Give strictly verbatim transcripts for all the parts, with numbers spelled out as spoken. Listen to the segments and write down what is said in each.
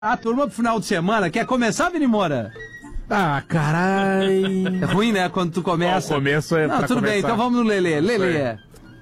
A turma pro final de semana quer começar, Vini Moura? Ah, caralho. É ruim, né, quando tu começa. O começo é Não, pra tudo começar. bem, então vamos no Lelê. Lelê.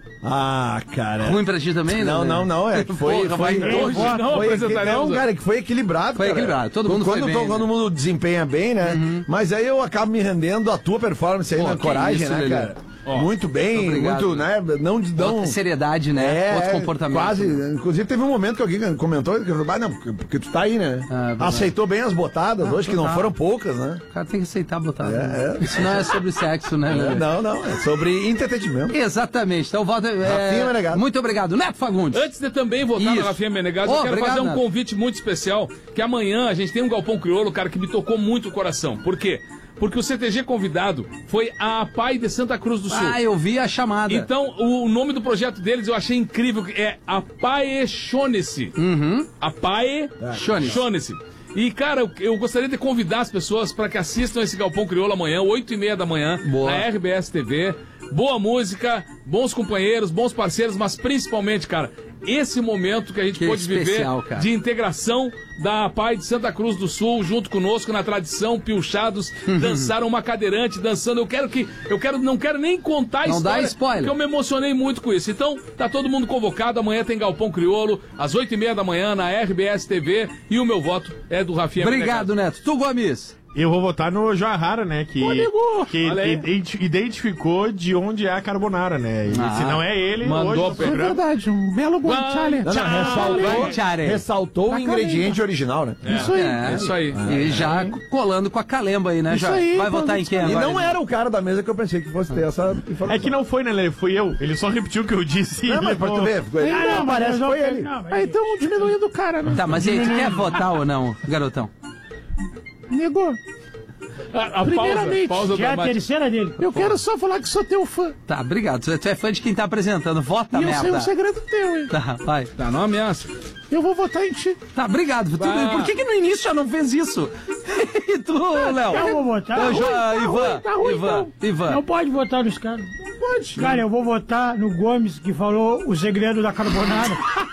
Ah, cara. Ruim pra ti também, Não, né? não, não. É que foi. Porra, foi, vai foi, hoje, foi, não foi apresentaremos. não, cara, que foi equilibrado. Foi cara. equilibrado, todo mundo quando, foi bem, Quando né? o mundo desempenha bem, né? Uhum. Mas aí eu acabo me rendendo à tua performance aí Pô, na que coragem, isso, né, Lelê? cara? Ó, muito bem, obrigado. muito, né? Não, não Outra seriedade, né? É, Outro comportamento. quase. Inclusive teve um momento que alguém comentou que ah, não, porque, porque tu tá aí, né? Ah, Aceitou bem as botadas Ah, hoje, que não total. foram poucas, né? O cara tem que aceitar botar. É, é. Isso não é sobre sexo, né, Lelê? Não, não, é sobre entretenimento. Exatamente. Então, volta. É... Rafinha Menegasso. Muito obrigado. Neto Fagundes. Antes de também votar Isso. no Rafinha Menegasso, Oh, eu quero obrigado, fazer um Neto. convite muito especial, que amanhã a gente tem um Galpão Crioulo, cara, que me tocou muito o coração. Por quê? Porque o C T G convidado foi a Pai de Santa Cruz do Sul. Ah, eu vi a chamada. Então, o nome do projeto deles eu achei incrível, que é a Paexonesse. Uhum. A Pae Shonesse. Shonesse. E, cara, eu, eu gostaria de convidar as pessoas para que assistam esse Galpão Crioulo amanhã, oito e meia da manhã, Boa. na R B S T V. Boa música, bons companheiros, bons parceiros, mas principalmente, cara, esse momento que a gente Que pôde especial, viver cara. de integração da Pai de Santa Cruz do Sul junto conosco na tradição, piochados, dançaram uma cadeirante, dançando. Eu quero que, eu quero, não quero nem contar a Não dá história, spoiler. porque eu me emocionei muito com isso. Então, tá todo mundo convocado, amanhã tem Galpão Crioulo, às oito e meia da manhã, na R B S T V, e o meu voto é do Rafinha Obrigado, Neto. Tu, Gomes. Eu vou votar no Joahara, né? Que, que Olha aí. identi- identificou de onde é a carbonara, né? E Ah, se não é ele, mandou hoje no a programa- verdade, um belo Guanciale. Não, não, ressaltou, Guanciale. ressaltou o ingrediente original, né? Isso aí. É isso aí. E já colando com a calemba aí, né, Isso já? aí, Vai quando- votar em quem E agora? não era o cara da mesa que eu pensei que fosse ter essa informação. É que não foi, né, Lele? Fui eu. Ele só repetiu o que eu disse. e Não, mas pra levou- tu ver, ficou- ah, não, parece que foi ele. Ah, então diminuindo o cara, né? Tá, mas e aí, tu quer votar ou não, garotão? Negou. A, a Primeiramente, pausa, pausa já é a dramática. terceira dele. Eu quero só falar que sou teu fã. Tá, obrigado. Tu tu é fã de quem tá apresentando. Vota, e eu merda. sei um segredo teu, hein? Tá, vai. Tá, não ameaça. Eu vou votar em ti. Tá, obrigado. Tu- Ah. por que que no início já não fez isso? E tu, Léo? Eu vou votar. Eu já- Tá ruim, tá Ivan, ruim, tá ruim, Ivan, então. Ivan. Não pode votar nos caras. Não pode. Cara, eu vou votar no Gomes, que falou o segredo da carbonara.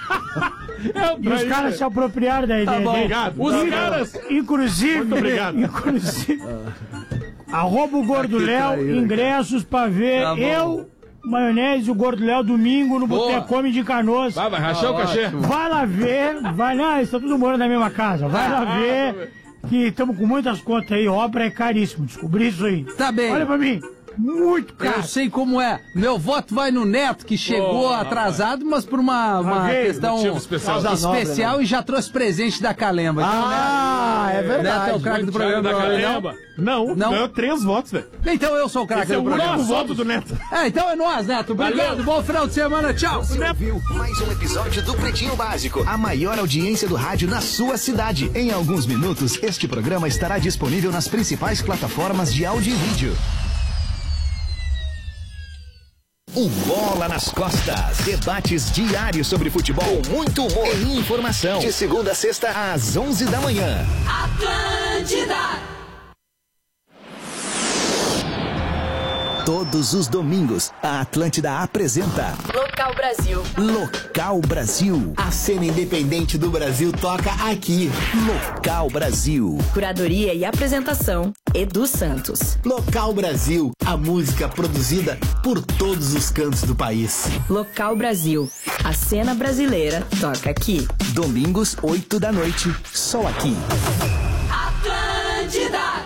E os caras se apropriaram da ideia bom. dele. Obrigado. Os Tá, caras... Inclusive, Muito obrigado. inclusive, arroba o Gordo Léo, ingressos pra ver Tá bom. eu, Maionese e o Gordo Léo domingo no Boa. Botecome de Canoas. Vai, vai rachar o cachê. Vai lá ver, vai lá, eles estão todos morando na mesma casa. Vai lá Ah, ver que estamos com muitas contas aí, obra é caríssimo, descobri isso aí. Tá bem. Olha pra mim, muito Eu caro. sei como é. Meu voto vai no Neto, que chegou Ô, atrasado, mas por uma, uma veio, questão motivo especial. especial e já trouxe presente da Calemba. Então, Ah, é Neto é o verdade. craque do Thiago programa. da não? Caleba. Não, Não. ganhou três votos, velho. Então eu sou o craque Esse é do o único programa. voto do Neto. É, então é nós, Neto. Obrigado. Bom final de semana. Tchau. Você ouviu mais um episódio do Pretinho Básico, a maior audiência do rádio na sua cidade. Em alguns minutos, este programa estará disponível nas principais plataformas de áudio e vídeo. Um Bola nas Costas. Debates diários sobre futebol, muito humor e informação. De segunda a sexta, às onze da manhã. Atlântida! Todos os domingos, a Atlântida apresenta Local Brasil. Local Brasil. A cena independente do Brasil toca aqui. Local Brasil. Curadoria e apresentação, Edu Santos. Local Brasil. A música produzida por todos os cantos do país. Local Brasil. A cena brasileira toca aqui. Domingos, oito da noite. Só aqui. Atlântida!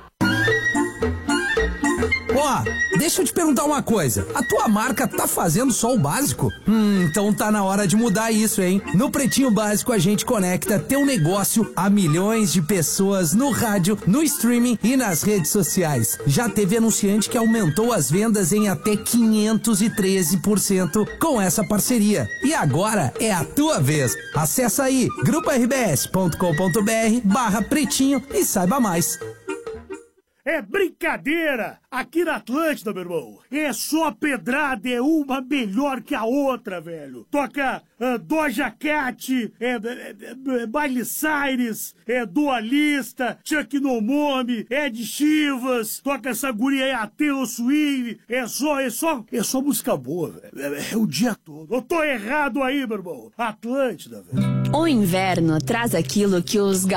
Ó, deixa eu te perguntar uma coisa. A tua marca tá fazendo só o básico? Hum, então tá na hora de mudar isso, hein? No Pretinho Básico a gente conecta teu negócio a milhões de pessoas no rádio, no streaming e nas redes sociais. Já teve anunciante que aumentou as vendas em até quinhentos e treze por cento com essa parceria. E agora é a tua vez. Acessa aí grupo r b s ponto com ponto b r barra pretinho e saiba mais. é brincadeira. Aqui na Atlântida, meu irmão, é só pedrada, é uma melhor que a outra, velho. Toca uh, Doja Cat, é, é, é, Miley Cyrus, é Dualista, Chuck Nomomi, Ed Chivas, toca essa guria aí, Ateu Swing, é só, é só, é só música boa, velho. É, é o dia todo. Eu tô errado aí, meu irmão. Atlântida, velho. O inverno traz aquilo que os